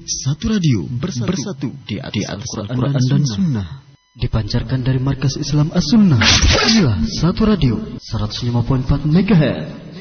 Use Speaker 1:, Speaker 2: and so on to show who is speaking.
Speaker 1: Satu radio bersatu di atas Al-Quran dan Sunnah.
Speaker 2: Dipancarkan dari Markas Islam As-Sunnah. Inilah Satu Radio 105.4 MHz.